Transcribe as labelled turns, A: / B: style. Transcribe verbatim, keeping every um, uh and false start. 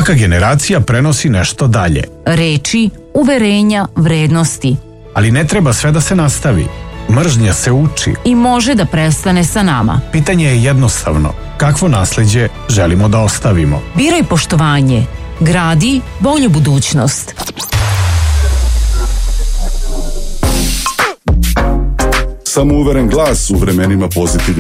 A: Svaka generacija prenosi nešto dalje.
B: Reči, uverenja, vrednosti.
A: Ali ne treba sve da se nastavi. Mržnja se uči.
B: I može da prestane sa nama.
A: Pitanje je jednostavno. Kakvo nasleđe želimo da ostavimo?
B: Biraj poštovanje. Gradi bolju budućnost.
C: Samouveren glas u vremenima pozitivnih